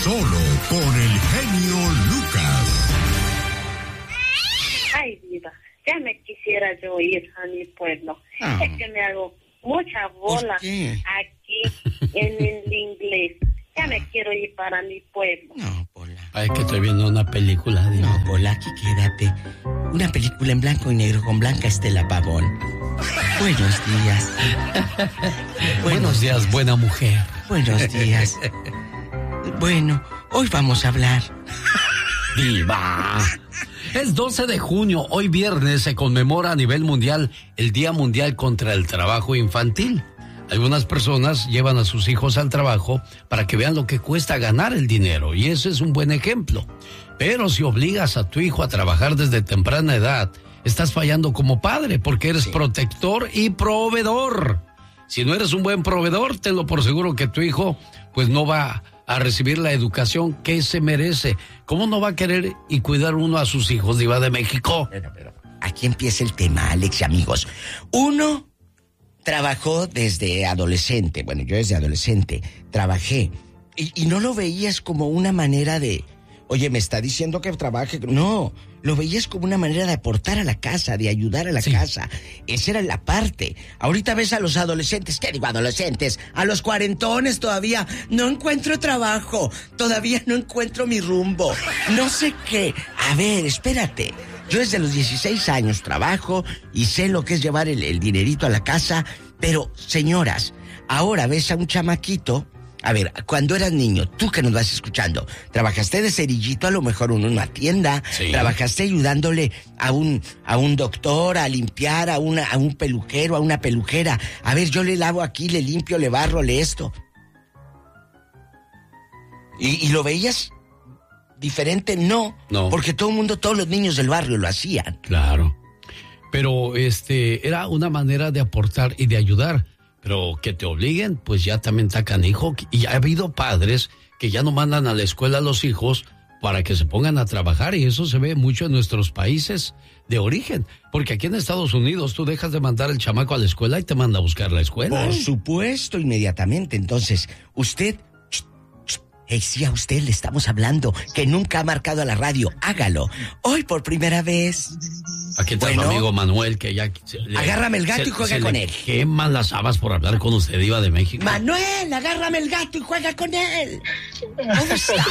Solo con el genio Lucas. Ay, Diva, ya me quisiera yo ir a mi pueblo. Es que me hago mucha bola aquí en el inglés. Ya me quiero ir para mi pueblo. No, Pola. Ay, que estoy viendo una película. No, Pola, aquí quédate. Una película en blanco y negro con Blanca Estela Pavón. Buenos días. Buenos días, buena mujer. Buenos días. Bueno, hoy vamos a hablar. ¡Viva! Es 12 de junio, hoy viernes se conmemora a nivel mundial el Día Mundial contra el Trabajo Infantil. Algunas personas llevan a sus hijos al trabajo para que vean lo que cuesta ganar el dinero, y ese es un buen ejemplo. Pero si obligas a tu hijo a trabajar desde temprana edad, estás fallando como padre porque eres protector y proveedor. Si no eres un buen proveedor, tenlo por seguro que tu hijo pues no va a recibir la educación que se merece. ¿Cómo no va a querer y cuidar uno a sus hijos, Diva de México? Pero aquí empieza el tema, Alex y amigos. Uno trabajó desde adolescente. Bueno, yo desde adolescente trabajé. Y no lo veías como una manera de... Oye, me está diciendo que trabaje. No, lo veías como una manera de aportar a la casa, de ayudar a la casa. Esa era la parte. Ahorita ves a los adolescentes, ¿qué digo adolescentes? A los cuarentones todavía. No encuentro trabajo, todavía no encuentro mi rumbo. No sé qué. A ver, espérate. Yo desde los 16 años trabajo y sé lo que es llevar el dinerito a la casa. Pero, señoras, ahora ves a un chamaquito... A ver, cuando eras niño, tú que nos vas escuchando, trabajaste de cerillito a lo mejor en una tienda, trabajaste ayudándole a un doctor, a limpiar, a un peluquero, a una pelujera. A ver, yo le lavo aquí, le limpio, le barro, le esto. ¿Y lo veías diferente? No, porque todo el mundo, todos los niños del barrio lo hacían. Claro, pero era una manera de aportar y de ayudar. Pero que te obliguen, pues ya también está canijo. Y ha habido padres que ya no mandan a la escuela a los hijos para que se pongan a trabajar, y eso se ve mucho en nuestros países de origen. Porque aquí en Estados Unidos tú dejas de mandar al chamaco a la escuela y te manda a buscar la escuela. Por supuesto, inmediatamente. Entonces, usted... sí, a usted le estamos hablando, que nunca ha marcado a la radio. Hágalo. Hoy por primera vez. Aquí está mi amigo Manuel, que ya... agárrame el gato y juega con él. Queman las habas por hablar con usted, Diva de México. Manuel, agárrame el gato y juega con él. ¿Cómo estás?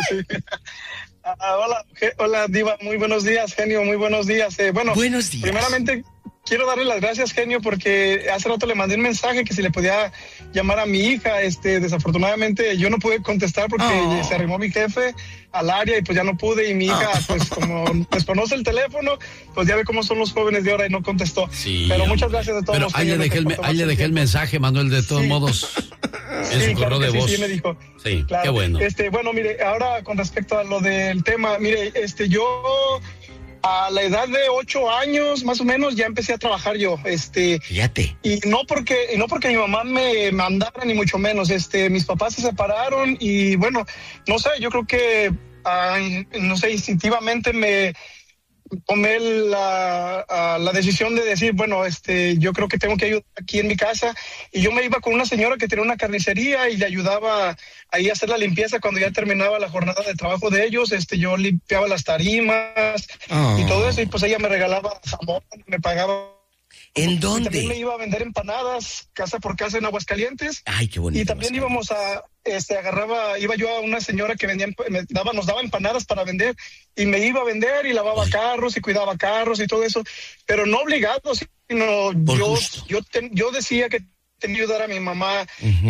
Hola, Diva, muy buenos días, genio, muy buenos días. Buenos días. Primeramente, quiero darle las gracias, genio, porque hace rato le mandé un mensaje que si le podía llamar a mi hija. Desafortunadamente yo no pude contestar porque se arrimó mi jefe al área y pues ya no pude, y mi hija pues como desconoce el teléfono, pues ya ve cómo son los jóvenes de ahora y no contestó. Sí, pero muchas gracias de todos. Pero ahí le dejé el mensaje, Manuel, de todos modos. En su correo de voz. Sí, me dijo. Sí, claro. Qué bueno. Bueno, mire, ahora con respecto a lo del tema, mire, yo a la edad de 8 años, más o menos, ya empecé a trabajar yo, Fíjate. Y no porque mi mamá me mandara, ni mucho menos, mis papás se separaron y bueno, no sé, yo creo que, no sé, instintivamente me tomé la decisión de decir, bueno, yo creo que tengo que ayudar aquí en mi casa, y yo me iba con una señora que tenía una carnicería y le ayudaba ahí a hacer la limpieza cuando ya terminaba la jornada de trabajo de ellos. Yo limpiaba las tarimas y todo eso, y pues ella me regalaba jamón, me pagaba. ¿En dónde? También me iba a vender empanadas casa por casa en Aguascalientes. Ay, qué bonito. Y también íbamos a, iba yo a una señora que nos daba empanadas para vender, y me iba a vender y lavaba carros y cuidaba carros y todo eso, pero no obligado, sino yo decía que tenía que ayudar a mi mamá,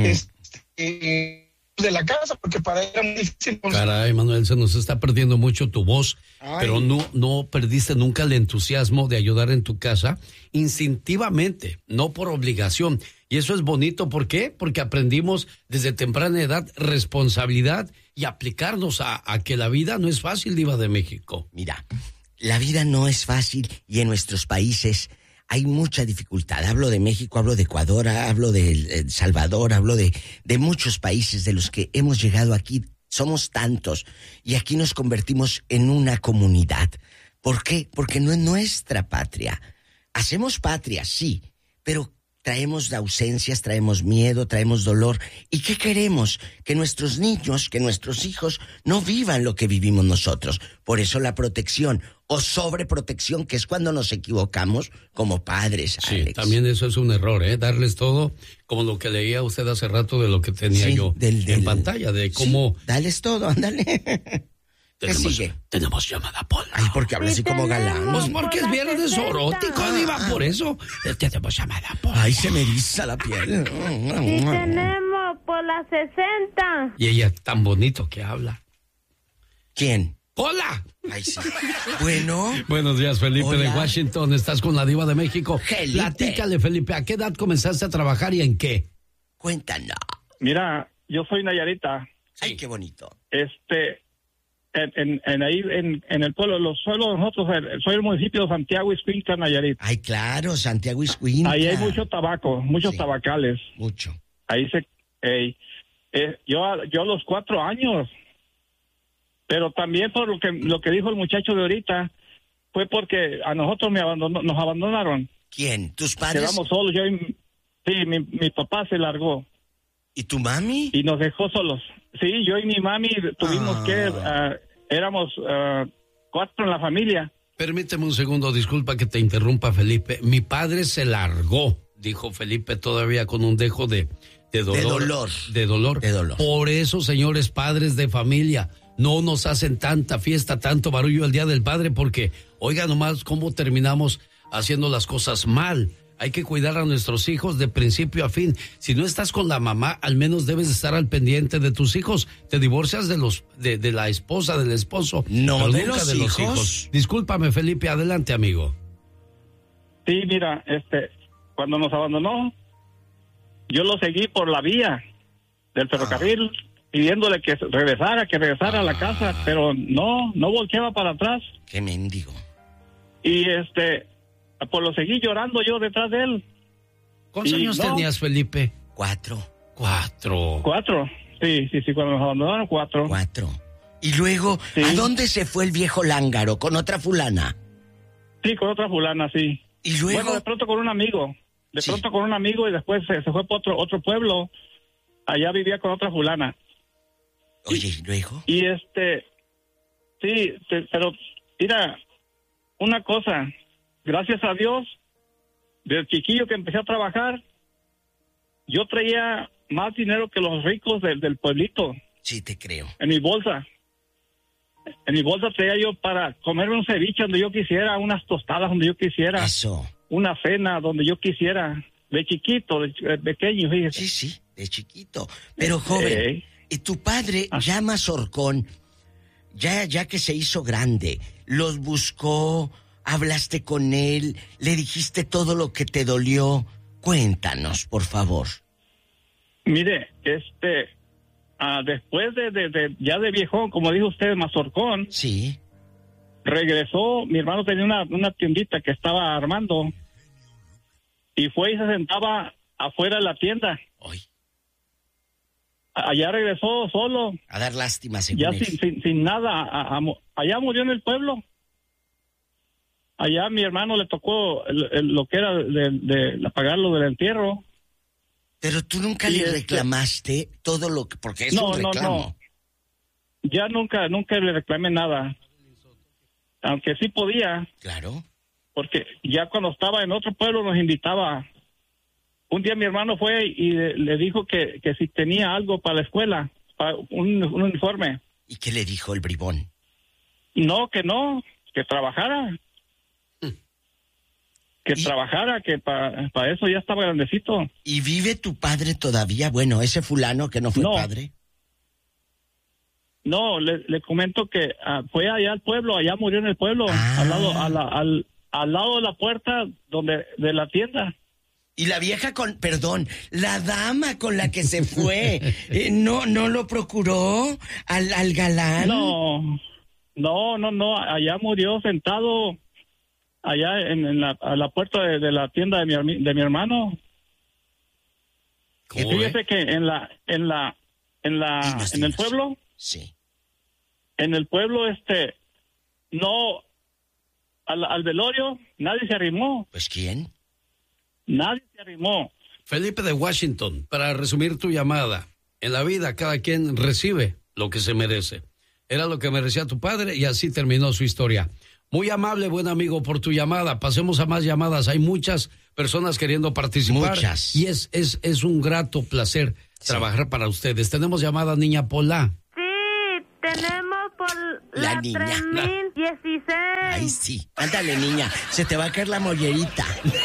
de la casa, porque para ella era muy difícil. Caray, Manuel, se nos está perdiendo mucho tu voz. Ay. Pero no perdiste nunca el entusiasmo de ayudar en tu casa, instintivamente, no por obligación. Y eso es bonito, ¿por qué? Porque aprendimos desde temprana edad responsabilidad y aplicarnos a que la vida no es fácil, Diva de México. Mira, la vida no es fácil, y en nuestros países hay mucha dificultad. Hablo de México, hablo de Ecuador, hablo de El Salvador, hablo de muchos países de los que hemos llegado aquí. Somos tantos, y aquí nos convertimos en una comunidad. ¿Por qué? Porque no es nuestra patria. Hacemos patria, sí, pero traemos ausencias, traemos miedo, traemos dolor. ¿Y qué queremos? Que nuestros niños, que nuestros hijos no vivan lo que vivimos nosotros. Por eso la protección o sobreprotección, que es cuando nos equivocamos como padres, Alex. Sí, también eso es un error, darles todo, como lo que leía usted hace rato de lo que tenía yo en pantalla, de cómo... Sí, dales todo, ándale. ¿Qué sigue? Tenemos llamada, Pola. Ay, porque habla así como galán. Pues porque es viernes erótico, Diva, por eso tenemos llamada, Pola. Ay, se me eriza la piel. Sí tenemos por las 60. Y ella tan bonito que habla. ¿Quién? ¡Hola! Ay, sí. Bueno. Buenos días, Felipe. Hola. De Washington. Estás con la Diva de México. Felipe. Platícale, Felipe, ¿a qué edad comenzaste a trabajar y en qué? Cuéntanos. Mira, yo soy Nayarita. Ay, qué bonito. Ahí en el pueblo, los suelos nosotros, soy el municipio de Santiago Ixcuintla, Nayarit. Ay, claro, Santiago Ixcuintla. Ahí hay mucho tabaco, muchos Sí. tabacales. Mucho. Ahí yo a los 4 años, pero también por lo que dijo el muchacho de ahorita, fue porque a nosotros nos abandonaron. ¿Quién? ¿Tus padres? Quedamos solos, mi papá se largó ¿Y tu mami? y nos dejó solos. Sí, yo y mi mami tuvimos éramos 4 en la familia. Permíteme un segundo, disculpa que te interrumpa, Felipe. Mi padre se largó, dijo Felipe, todavía con un dejo de dolor. De dolor. Por eso, señores padres de familia, no nos hacen tanta fiesta, tanto barullo el Día del Padre, porque oiga nomás cómo terminamos haciendo las cosas mal. Hay que cuidar a nuestros hijos de principio a fin. Si no estás con la mamá, al menos debes estar al pendiente de tus hijos. Te divorcias de la esposa, del esposo. No, pero de nunca los de los hijos. hijos. Discúlpame, Felipe, adelante, amigo. Sí, mira, cuando nos abandonó, yo lo seguí por la vía del ferrocarril, pidiéndole que regresara a la casa, pero no volteaba para atrás. Qué mendigo. Y pues lo seguí llorando yo detrás de él. ¿Cuántos años tenías, Felipe? 4. 4. 4. Sí, cuando nos abandonaron 4. 4. Y luego, Sí. ¿a dónde se fue el viejo lángaro? ¿Con otra fulana? Sí, con otra fulana, sí. Y luego... Bueno, de pronto con un amigo. Sí. Y después se fue para otro pueblo. Allá vivía con otra fulana. Oye, ¿y luego? Y sí, pero mira, una cosa, gracias a Dios, del chiquillo que empecé a trabajar, yo traía más dinero que los ricos del pueblito. Sí, te creo. En mi bolsa. En mi bolsa traía yo para comerme un ceviche donde yo quisiera, unas tostadas donde yo quisiera, Eso. una cena donde yo quisiera, de chiquito, de pequeño, fíjese. Sí, de chiquito. Pero joven, y tu padre, ya Mazorcón, ya que se hizo grande, los buscó, hablaste con él, le dijiste todo lo que te dolió. Cuéntanos, por favor. Mire, después ya de viejón, como dijo usted, Mazorcón, Sí. regresó, mi hermano tenía una tiendita que estaba armando, y fue y se sentaba afuera de la tienda. Hoy. Allá regresó solo, A dar lástima, según ya él. sin nada, allá murió en el pueblo. Allá mi hermano le tocó lo que era de pagar lo del entierro. Pero tú nunca Y le reclamaste todo lo que... Porque es un reclamo. Ya nunca le reclamé nada. Aunque sí podía, Claro. porque ya cuando estaba en otro pueblo nos invitaba. Un día mi hermano fue y le dijo que si tenía algo para la escuela, para un uniforme. ¿Y qué le dijo el bribón? No, que trabajara. Que ¿Y? trabajara, que para eso ya estaba grandecito. ¿Y vive tu padre todavía? Bueno, ese fulano que no fue No. padre. No, le comento que fue allá al pueblo, allá murió en el pueblo, Ah. al lado de la puerta de la tienda. Y la vieja la dama con la que se fue, ¿no lo procuró al galán? No, allá murió sentado, allá a la puerta de la tienda de mi hermano. Y fíjese que en el pueblo, Sí. en el pueblo no, al velorio nadie se arrimó. ¿Pues quién? Nadie se arrimó. Felipe de Washington, para resumir tu llamada, en la vida cada quien recibe lo que se merece. Era lo que merecía tu padre y así terminó su historia. Muy amable, buen amigo, por tu llamada. Pasemos a más llamadas. Hay muchas personas queriendo participar. Muchas. Y es un grato placer trabajar para ustedes. Tenemos llamada, niña Pola. Sí, tenemos por La niña. 3016. Ay, sí. Ándale, niña. Se te va a caer la mollerita.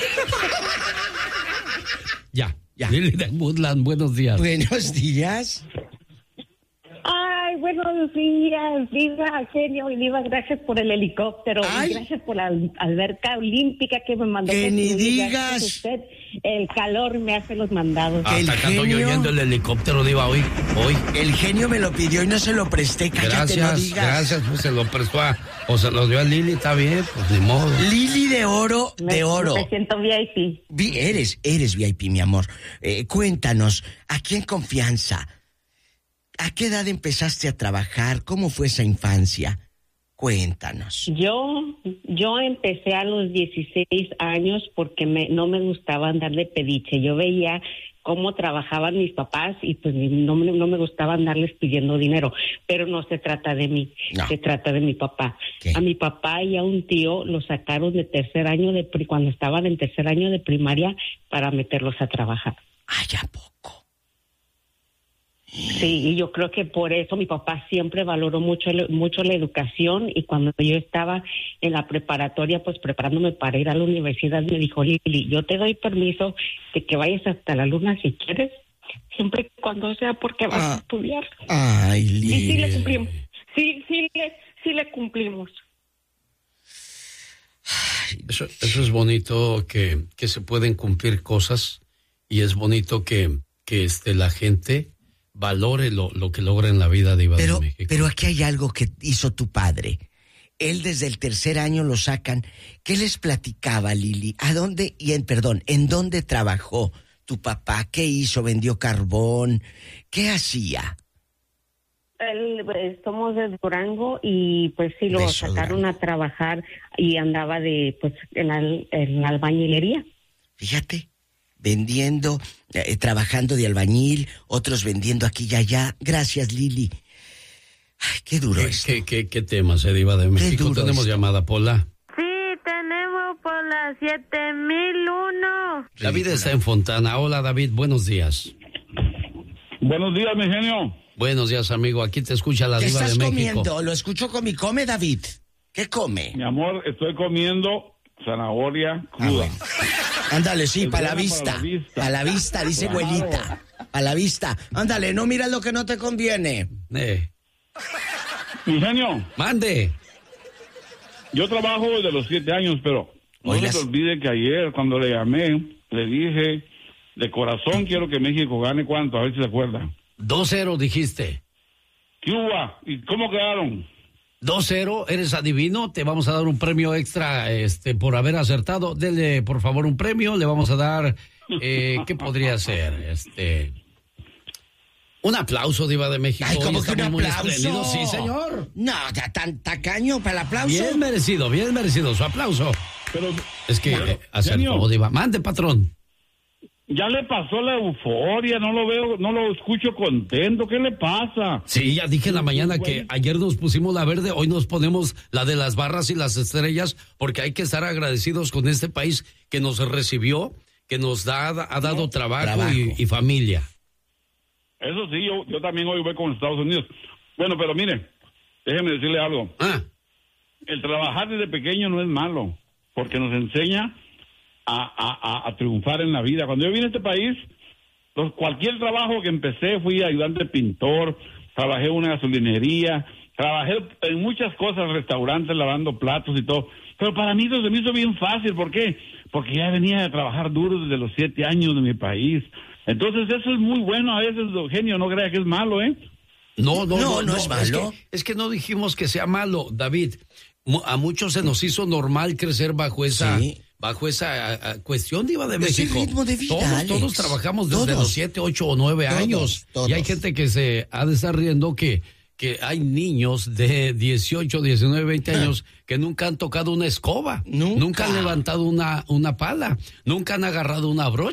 Ya. Lili de Woodland, buenos días. Buenos días. Ay, buenos días, Diva, genio, y Diva, gracias por el helicóptero, Ay. y gracias por la alberca olímpica que me mandó. Que ni digas. Gracias a usted, el calor me hace los mandados. El Hasta acá estoy genio. oyendo el helicóptero, Diva, hoy. El genio me lo pidió y no se lo presté. Cállate, no digas. Gracias, pues se lo prestó o se lo dio a Lili, está bien, pues ni modo. Lili de oro, de oro. Me siento VIP. Eres VIP, mi amor. Cuéntanos, aquí en confianza, ¿a qué edad empezaste a trabajar? ¿Cómo fue esa infancia? Cuéntanos. Yo empecé a los 16 años porque no me gustaba andar de pediche. Yo veía cómo trabajaban mis papás y pues no me gustaba andarles pidiendo dinero. Pero no se trata de mí, No. se trata de mi papá. ¿Qué? A mi papá y a un tío los sacaron de tercer año cuando estaban en tercer año de primaria para meterlos a trabajar. Ay, ¿a poco? Sí, y yo creo que por eso mi papá siempre valoró mucho la educación, y cuando yo estaba en la preparatoria, pues preparándome para ir a la universidad, me dijo: Lili, yo te doy permiso de que vayas hasta la luna si quieres, siempre y cuando sea porque vas a estudiar. Ay, Lili. Y sí le cumplimos, sí le cumplimos. Eso es bonito que se pueden cumplir cosas, y es bonito que la gente valore lo que logra en la vida, Diva de México. Pero aquí hay algo que hizo tu padre. Él desde el tercer año lo sacan. ¿Qué les platicaba, Lili? ¿En dónde trabajó tu papá? ¿Qué hizo? ¿Vendió carbón? ¿Qué hacía? Somos de Durango y pues sí lo sacaron a trabajar y andaba en la albañilería. Fíjate, vendiendo, trabajando de albañil, otros vendiendo aquí y allá. Gracias, Lili. Ay, qué duro es. ¿Qué temas, Diva de México? Tenemos llamada, Pola. Sí, tenemos por la 7001. David está en Fontana. Hola, David, buenos días. Buenos días, mi genio. Buenos días, amigo. Aquí te escucha la ¿Qué Diva de estás México. comiendo? Lo escucho come, David. ¿Qué come? Mi amor, estoy comiendo zanahoria cruda. Bueno. Ándale, sí, Es para la buena vista. para la vista. Para la vista, dice Claro. abuelita. Para la vista. Ándale, no miras lo que no te conviene. Mi genio, Mande. yo trabajo desde los 7 años, pero no se te olvide que ayer cuando le llamé, le dije, de corazón quiero que México gane ¿cuánto? A ver si se acuerda. 2-0 dijiste. Cuba, ¿y cómo quedaron? 2-0, eres adivino, te vamos a dar un premio extra por haber acertado. Dele, por favor, un premio, le vamos a dar, ¿qué podría ser? Un aplauso, Diva de México. Ay, ¿cómo Hoy que un estamos muy aplauso? espléndidos. Sí, señor. No, ya tan tacaño para el aplauso. Bien merecido su aplauso. Pero Es que acertó, genio, Diva. Mande, patrón. ya le pasó la euforia, no lo veo, no lo escucho contento, ¿qué le pasa? Sí, ya dije en la mañana que ayer nos pusimos la verde, hoy nos ponemos la de las barras y las estrellas, porque hay que estar agradecidos con este país que nos recibió, que nos ha dado trabajo. Y familia. Eso sí, yo también hoy voy con los Estados Unidos. Bueno, pero mire, déjeme decirle algo. El trabajar desde pequeño no es malo, porque nos enseña a triunfar en la vida. Cuando yo vine a este país, cualquier trabajo que empecé, fui ayudante pintor, trabajé en una gasolinería, trabajé en muchas cosas, restaurantes, lavando platos y todo. Pero para mí eso se me hizo bien fácil. ¿Por qué? Porque ya venía a trabajar duro desde los 7 años de mi país. Entonces eso es muy bueno. A veces, Eugenio, no crea que es malo, ¿eh? No es malo. Es que no dijimos que sea malo, David. A muchos se nos hizo normal crecer bajo esa cuestión, Diva de Ese México. ritmo de vida, Todos Alex. trabajamos desde Todos. los 7, 8 o 9 años. Todos. Y hay gente que se ha de estar riendo que hay niños de 18, 19, 20 años que nunca han tocado una escoba, nunca han levantado una pala, nunca han agarrado una brocha.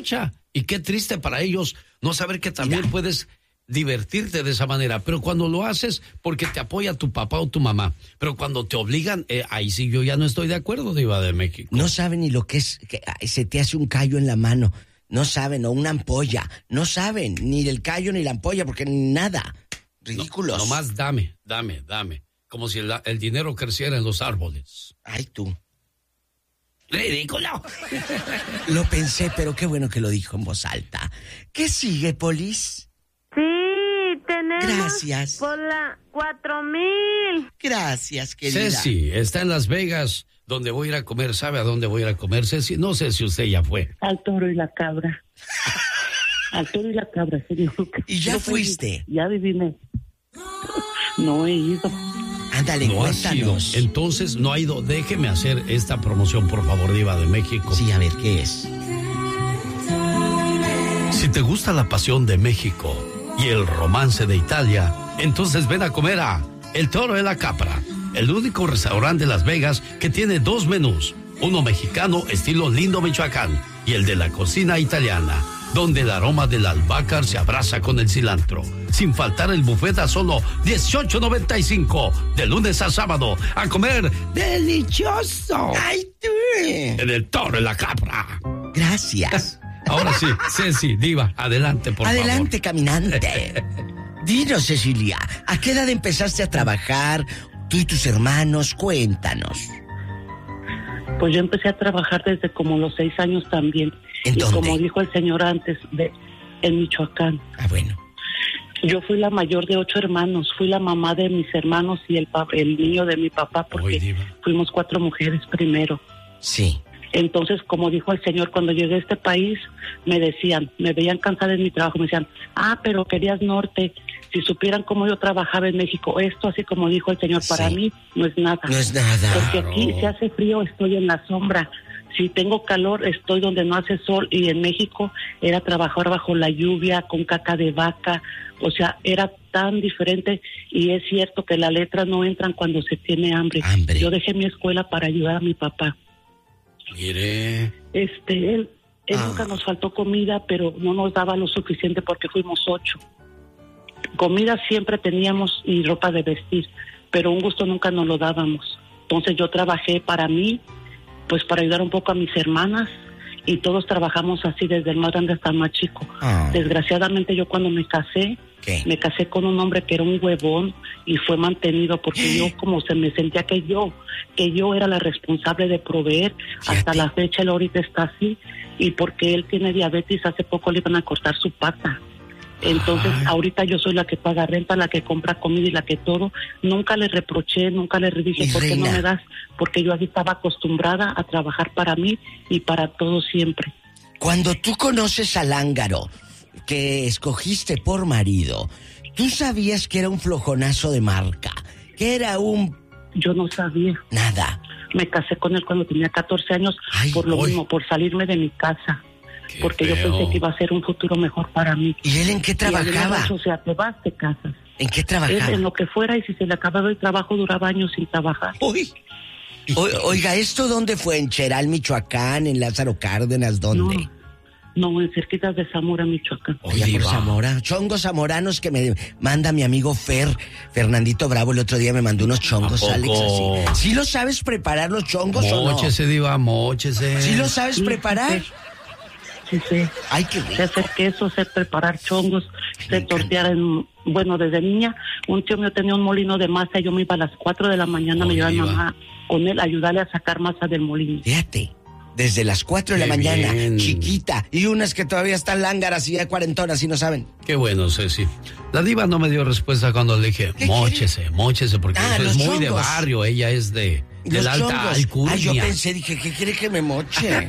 Y qué triste para ellos no saber que también puedes divertirte de esa manera, pero cuando lo haces porque te apoya tu papá o tu mamá, pero cuando te obligan, ahí sí yo ya no estoy de acuerdo, Diva de México. No saben ni lo que es, que se te hace un callo en la mano, no saben, o una ampolla, no saben ni del callo ni la ampolla, porque nada, ridículos. No, nomás dame, como si el dinero creciera en los árboles. Ay, tú. ¡Ridículo! Lo pensé, pero qué bueno que lo dijo en voz alta. ¿Qué sigue, Polis? Sí, tenemos Gracias. por la 4,000. Gracias, querida. Ceci está en Las Vegas, donde voy a ir a comer. ¿Sabe a dónde voy a ir a comer, Ceci? No sé si usted ya fue. Al Toro y la Cabra. Al Toro y la Cabra, señor. ¿Y ya Yo fuiste? Ya vivíme. No he ido. Ándale, No ha sido. cuéntanos. Entonces no ha ido. Déjeme hacer esta promoción, por favor, Diva de México. Sí, a ver, ¿qué es? Si te gusta la pasión de México y el romance de Italia, entonces ven a comer a El Toro de la Capra, el único restaurante de Las Vegas que tiene 2 menús, uno mexicano estilo Lindo, Michoacán, y el de la cocina italiana, donde el aroma del albahaca se abraza con el cilantro. Sin faltar el buffet a solo $18.95, de lunes a sábado, a comer delicioso. ¡Ay, tú! En El Toro de la Capra. Gracias. Ahora sí, Ceci, Diva, adelante, por favor. Adelante, caminante. Dinos, Cecilia, ¿a qué edad empezaste a trabajar? Tú y tus hermanos, cuéntanos. Pues yo empecé a trabajar desde como los 6 años también. ¿En y dónde? como dijo el señor antes, en Michoacán. Ah, bueno. Yo fui la mayor de 8 hermanos. Fui la mamá de mis hermanos y el niño de mi papá, porque Diva. fuimos 4 mujeres primero. Sí. Entonces, como dijo el señor, cuando llegué a este país, me decían, me veían cansada en mi trabajo, me decían, pero querías norte. Si supieran cómo yo trabajaba en México, esto, así como dijo el señor, para Sí. mí no es nada. No es nada. Porque aquí si hace frío, estoy en la sombra. Si tengo calor, estoy donde no hace sol. Y en México era trabajar bajo la lluvia, con caca de vaca. O sea, era tan diferente. Y es cierto que las letras no entran cuando se tiene hambre. Yo dejé mi escuela para ayudar a mi papá. Mire. Él nunca nos faltó comida, pero no nos daba lo suficiente porque fuimos 8. Comida siempre teníamos y ropa de vestir, pero un gusto nunca nos lo dábamos. Entonces yo trabajé para mí, pues para ayudar un poco a mis hermanas, y todos trabajamos así, desde el más grande hasta el más chico. Desgraciadamente yo cuando me casé, me casé con un hombre que era un huevón y fue mantenido porque yo como se me sentía que yo era la responsable de proveer. Hasta la fecha él ahorita está así, y porque él tiene diabetes, hace poco le iban a cortar su pata. Entonces ahorita yo soy la que paga renta, la que compra comida y la que todo. Nunca le reproché, nunca le dije, ¿por qué no me das? Porque yo así estaba acostumbrada a trabajar para mí y para todo siempre. Cuando tú conoces al lángaro que escogiste por marido, ¿tú sabías que era un flojonazo de marca? Que era un... Yo no sabía. Nada. Me casé con él cuando tenía 14 años, por lo mismo, por salirme de mi casa. Porque yo pensé que iba a ser un futuro mejor para mí. ¿Y él en qué trabajaba? O sea, te vas, te casas. ¿En qué trabajaba? Él en lo que fuera, y si se le acababa el trabajo, duraba años sin trabajar. Uy. Oiga, ¿esto dónde fue? ¿En Cheral, Michoacán? ¿En Lázaro Cárdenas? ¿Dónde? No, en cerquitas de Zamora, Michoacán. Oye, por Zamora. Chongos zamoranos que me manda mi amigo Fernandito Bravo. El otro día me mandó unos chongos, Alex, así. ¿Sí lo sabes preparar los chongos o no? Móchese, Diva, móchese. ¿Sí lo sabes preparar? Sí, sí. Ay, qué rico. Sé hacer queso, sé preparar chongos, sé tortear bueno, desde niña, un tío mío tenía un molino de masa y yo me iba a las 4 de la mañana, me llevaba mi mamá con él a ayudarle a sacar masa del molino. Fíjate, desde las 4 de la mañana, chiquita, y unas que todavía están lángaras y ya cuarentonas y no saben. Qué bueno, Ceci. La Diva no me dio respuesta cuando le dije, móchese, porque eso es muy chongos. de barrio, ella es de la alta chongos. alcurnia. Yo pensé, dije, ¿qué quiere que me moche?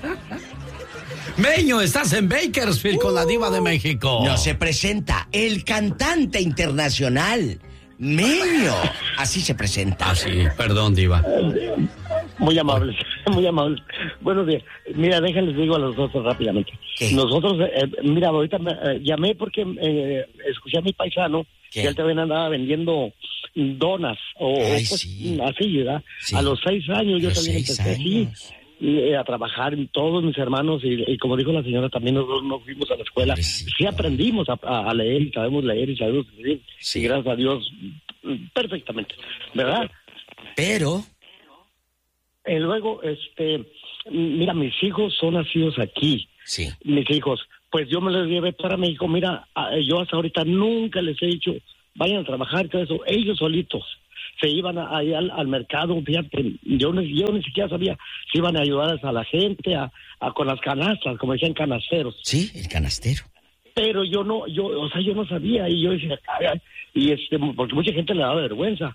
Meño, estás en Bakersfield con la Diva de México. No se presenta el cantante internacional, Meño. Así se presenta. Sí, perdón, Diva. Muy amables, muy amables. Buenos días. Mira, déjenles digo a los dos rápidamente. Nosotros, mira, ahorita llamé porque escuché a mi paisano que él también andaba vendiendo donas o pues, así, ¿verdad? Sí. A los 6 años yo también empecé así. a trabajar, todos mis hermanos, y como dijo la señora, también nosotros no fuimos a la escuela. Sí aprendimos a leer, y sabemos leer, y sabemos escribir. Sí. Y gracias a Dios, perfectamente, ¿verdad? Pero... luego, mira, mis hijos son nacidos aquí. Sí. Mis hijos, pues yo me los llevé para México. Mira, yo hasta ahorita nunca les he dicho, vayan a trabajar y todo eso. Ellos solitos se iban ahí al mercado, fíjate, yo ni siquiera sabía si iban a ayudar a la gente con las canastas, como decían, canasteros. Sí, el canastero. Pero yo no sabía, y yo decía, porque mucha gente le daba vergüenza.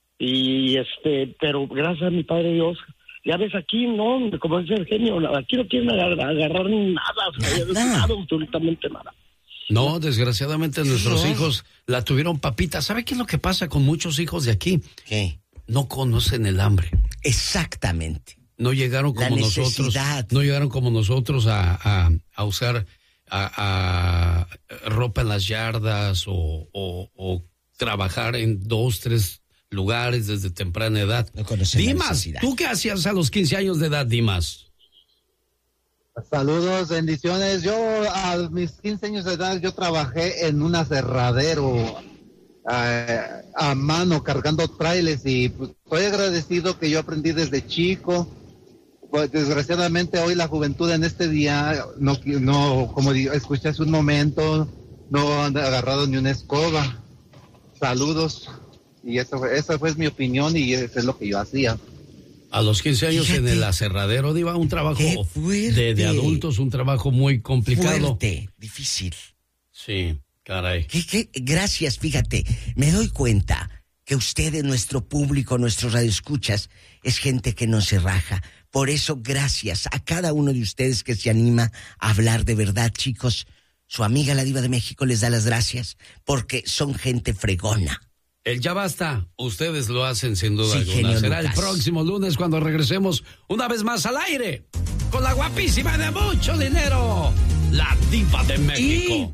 Pero gracias a mi Padre Dios, ya ves, aquí no, como dice el genio, aquí no quieren agarrar nada, absolutamente nada. No, desgraciadamente nuestros hijos la tuvieron papita. ¿Sabe qué es lo que pasa con muchos hijos de aquí? ¿Qué? No conocen el hambre. Exactamente. No llegaron como nosotros. No llegaron como nosotros a usar a ropa en las yardas o trabajar en 2, 3 lugares desde temprana edad. No conocen Dimas, ¿tú qué hacías a los 15 años de edad, Dimas? Saludos, bendiciones. Yo a mis 15 años de edad yo trabajé en un aserradero a mano cargando trailers y pues, estoy agradecido que yo aprendí desde chico. Pues desgraciadamente hoy la juventud en este día no como escuché hace un momento, no han agarrado ni una escoba. Saludos. Y esa fue mi opinión y eso es lo que yo hacía. A los 15 años en el aserradero, Diva, un trabajo de adultos, un trabajo muy complicado. Fuerte, difícil. Sí, caray. Gracias, fíjate, me doy cuenta que ustedes, nuestro público, nuestros radioescuchas, es gente que no se raja. Por eso, gracias a cada uno de ustedes que se anima a hablar de verdad, chicos. Su amiga la Diva de México les da las gracias porque son gente fregona. El ya basta, ustedes lo hacen sin duda alguna. Genio Será Lucas. El próximo lunes cuando regresemos una vez más al aire con la guapísima de mucho dinero, la Diva de México.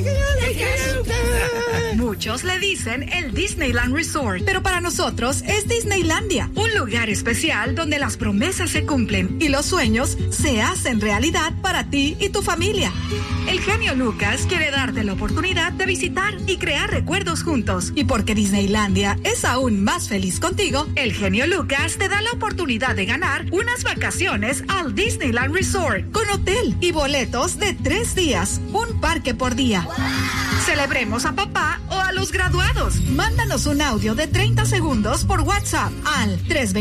Muchos le dicen el Disneyland Resort, pero para nosotros es Disneylandia, un lugar especial donde las promesas se cumplen y los sueños se hacen realidad para ti y tu familia. El genio Lucas quiere darte la oportunidad de visitar y crear recuerdos juntos. Y porque Disneylandia es aún más feliz contigo, el genio Lucas te da la oportunidad de ganar unas vacaciones al Disneyland Resort con hotel y boletos de 3 días, un parque por día. Celebremos a papá o a los graduados. Mándanos un audio de 30 segundos por WhatsApp al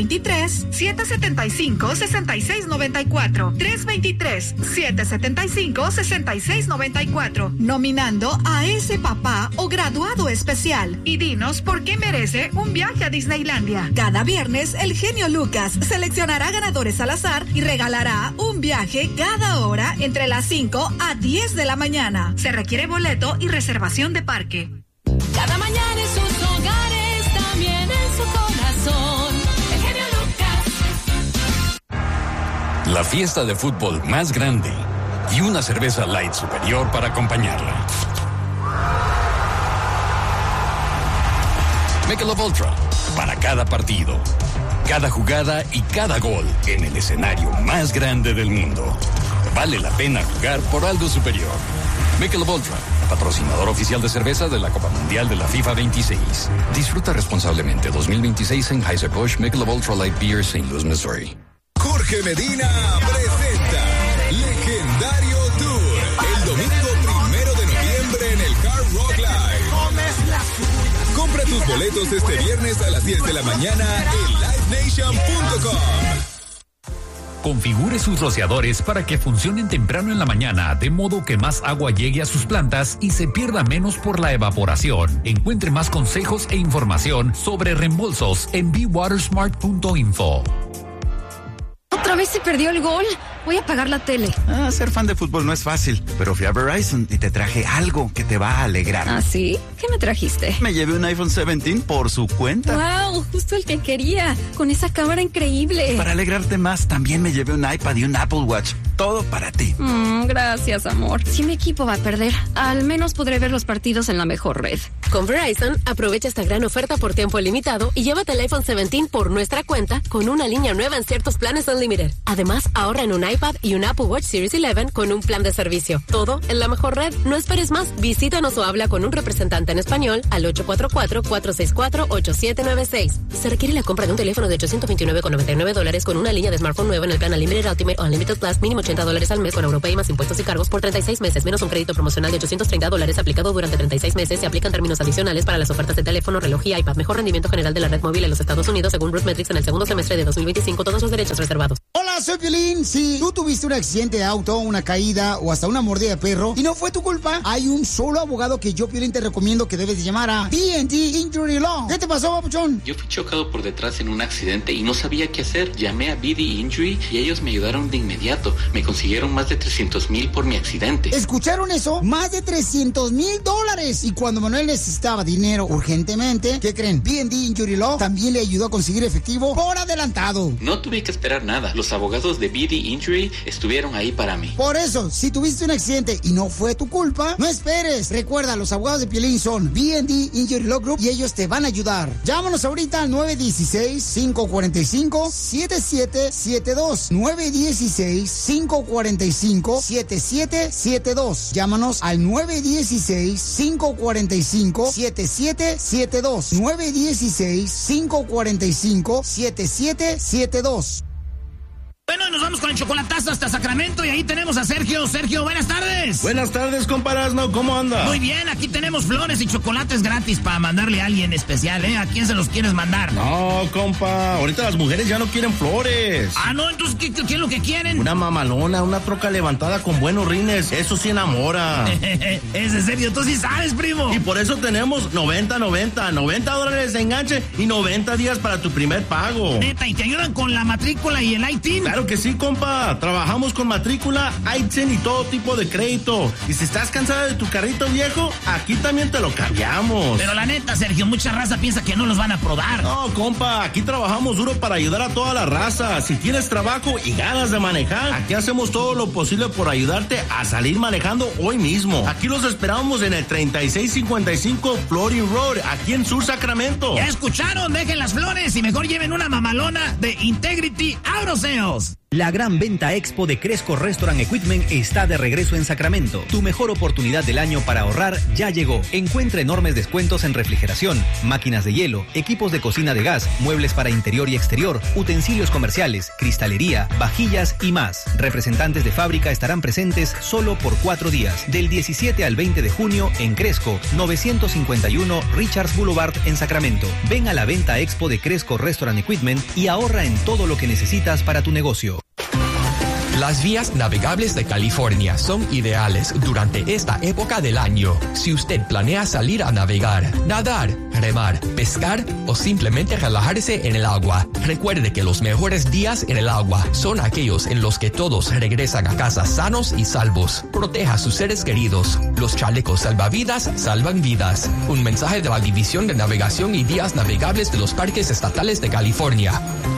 323-775-6694. 323-775-6694. Nominando a ese papá o graduado especial. Y dinos por qué merece un viaje a Disneylandia. Cada viernes, el genio Lucas seleccionará ganadores al azar y regalará un viaje cada hora entre las 5 a 10 de la mañana. Se requiere boleto y reservación de parque. Cada mañana en sus hogares, también en su corazón. El genio Lucas. La fiesta de fútbol más grande y una cerveza light superior para acompañarla. Michelob Ultra, para cada partido, cada jugada y cada gol en el escenario más grande del mundo. Vale la pena jugar por algo superior. Michelob Ultra, patrocinador oficial de cerveza de la Copa Mundial de la FIFA 26. Disfruta responsablemente 2026 en Anheuser-Busch Michelob Ultra Light Beer, St. Louis, Missouri. Jorge Medina presenta Legendario Tour el domingo 1 de noviembre en el Hard Rock Live. Compra tus boletos este viernes a las 10 de la mañana en livenation.com. Configure sus rociadores para que funcionen temprano en la mañana, de modo que más agua llegue a sus plantas y se pierda menos por la evaporación. Encuentre más consejos e información sobre reembolsos en bewatersmart.info. ¿Otra vez se perdió el gol? Voy a apagar la tele. Ser fan de fútbol no es fácil, pero fui a Verizon y te traje algo que te va a alegrar. ¿Ah, sí? ¿Qué me trajiste? Me llevé un iPhone 17 por su cuenta. ¡Wow! Justo el que quería, con esa cámara increíble. Para alegrarte más, también me llevé un iPad y un Apple Watch. todo para ti. Gracias, amor. Si mi equipo va a perder, al menos podré ver los partidos en la mejor red. Con Verizon, aprovecha esta gran oferta por tiempo limitado y llévate el iPhone 17 por nuestra cuenta con una línea nueva en ciertos planes Unlimited. Además, ahorra en un iPad y un Apple Watch Series 11 con un plan de servicio. Todo en la mejor red. No esperes más. Visítanos o habla con un representante en español al 844-464-8796. Se requiere la compra de un teléfono de $829.99 con una línea de smartphone nueva en el plan Unlimited Ultimate o Unlimited Plus, mínimo $80 al mes con Europay más impuestos y cargos por 36 meses, menos un crédito promocional de $830 aplicado durante 36 meses. Se aplican términos adicionales para las ofertas de teléfono, reloj y iPad. Mejor rendimiento general de la red móvil en los Estados Unidos según RootMetrics en el segundo semestre de 2025. Todos los derechos reservados. Hola, soy Piolín. Si tú tuviste un accidente de auto, una caída o hasta una mordida de perro y no fue tu culpa, hay un solo abogado que yo, Piolín, te recomiendo que debes de llamar a B&D Injury Law. ¿Qué te pasó, papuchón? Yo fui chocado por detrás en un accidente y no sabía qué hacer. Llamé a B&D Injury y ellos me ayudaron de inmediato. Me consiguieron más de $300,000 por mi accidente. ¿Escucharon eso? Más de $300,000. Y cuando Manuel necesitaba dinero urgentemente, ¿qué creen? B&D Injury Law también le ayudó a conseguir efectivo por adelantado. No tuve que esperar nada. Los abogados de B&D Injury estuvieron ahí para mí. Por eso, si tuviste un accidente y no fue tu culpa, no esperes. Recuerda, los abogados de Piolín son B&D Injury Law Group y ellos te van a ayudar. Llámanos ahorita al 916-545-7772. 916-545-7772. Llámanos al 916-545-7772. 916-545-7772. Bueno, nos vamos con el chocolatazo hasta Sacramento y ahí tenemos a Sergio. Sergio, buenas tardes. Buenas tardes, compa Erasmo, ¿cómo anda? Muy bien, aquí tenemos flores y chocolates gratis para mandarle a alguien especial, ¿eh? ¿A quién se los quieres mandar? No, compa, ahorita las mujeres ya no quieren flores. Ah, no, entonces, ¿qué es lo que quieren? Una mamalona, una troca levantada con buenos rines, eso sí enamora. Es en serio, tú sí sabes, primo. Y por eso tenemos $90 de enganche y 90 días para tu primer pago. Neta, ¿y te ayudan con la matrícula y el ITIN? Claro que sí, compa. Trabajamos con matrícula, ITIN y todo tipo de crédito. Y si estás cansada de tu carrito viejo, aquí también te lo cambiamos. Pero la neta, Sergio, mucha raza piensa que no los van a aprobar. No, compa, aquí trabajamos duro para ayudar a toda la raza. Si tienes trabajo y ganas de manejar, aquí hacemos todo lo posible por ayudarte a salir manejando hoy mismo. Aquí los esperamos en el 3655 Florin Road, aquí en Sur Sacramento. Ya escucharon, dejen las flores y mejor lleven una mamalona de Integrity Auto Sales. La gran venta expo de Cresco Restaurant Equipment está de regreso en Sacramento. Tu mejor oportunidad del año para ahorrar ya llegó. Encuentra enormes descuentos en refrigeración, máquinas de hielo, equipos de cocina de gas, muebles para interior y exterior, utensilios comerciales, cristalería, vajillas y más. Representantes de fábrica estarán presentes solo por 4 días, del 17 al 20 de junio en Cresco, 951 Richards Boulevard en Sacramento. Ven a la venta expo de Cresco Restaurant Equipment y ahorra en todo lo que necesitas para tu negocio. Las vías navegables de California son ideales durante esta época del año. Si usted planea salir a navegar, nadar, remar, pescar o simplemente relajarse en el agua, recuerde que los mejores días en el agua son aquellos en los que todos regresan a casa sanos y salvos. Proteja a sus seres queridos. Los chalecos salvavidas salvan vidas. Un mensaje de la División de Navegación y Vías Navegables de los Parques Estatales de California.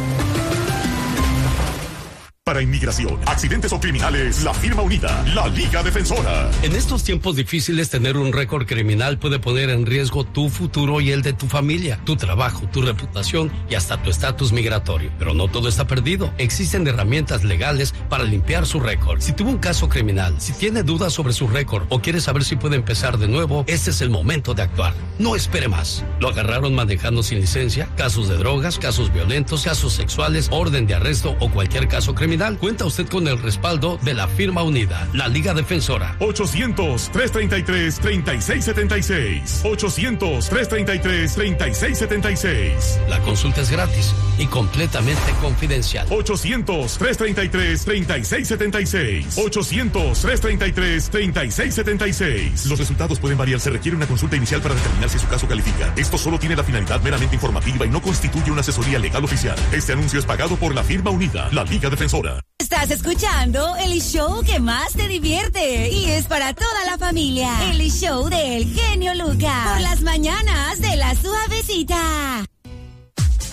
Para inmigración, accidentes o criminales, la firma unida, la Liga Defensora. En estos tiempos difíciles, tener un récord criminal puede poner en riesgo tu futuro y el de tu familia, tu trabajo, tu reputación y hasta tu estatus migratorio. Pero no todo está perdido. Existen herramientas legales para limpiar su récord. Si tuvo un caso criminal, si tiene dudas sobre su récord o quiere saber si puede empezar de nuevo, este es el momento de actuar. No espere más. ¿Lo agarraron manejando sin licencia? ¿Casos de drogas, casos violentos, casos sexuales, orden de arresto o cualquier caso criminal? Cuenta usted con el respaldo de la firma unida, la Liga Defensora. 800-333-3676. 800-333-3676. La consulta es gratis y completamente confidencial. 800-333-3676. 800-333-3676. Los resultados pueden variar. Se requiere una consulta inicial para determinar si su caso califica. Esto solo tiene la finalidad meramente informativa y no constituye una asesoría legal oficial. Este anuncio es pagado por la firma unida, la Liga Defensora. Estás escuchando el show que más te divierte y es para toda la familia. El show del genio Lucas. Por las mañanas de La Suavecita.